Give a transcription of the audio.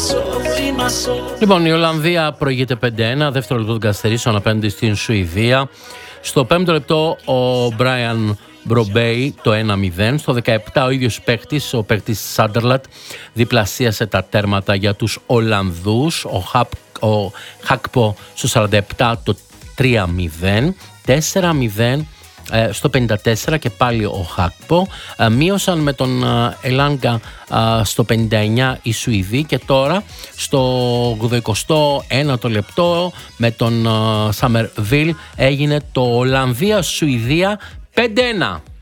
Λοιπόν, η Ολλανδία προηγείται 5-1, δεύτερο λεπτό των καθυστερήσεων απέναντι στην Σουηδία. Στο 5ο λεπτό ο Μπράιαν Μπρομπέι το 1-0. Στο 17 ο ίδιος παίκτης, ο παίκτης Σάντερλατ, διπλασίασε τα τέρματα για τους Ολλανδούς. Ο Χάκπο στο 47 το 3-0. 4-0 στο 54 και πάλι ο Χάκπο. Μείωσαν με τον Ελάγκα στο 59 οι Σουηδοί και τώρα στο 21ο λεπτό με τον Σάμερβιλ έγινε το Ολλανδία-Σουηδία 5-1.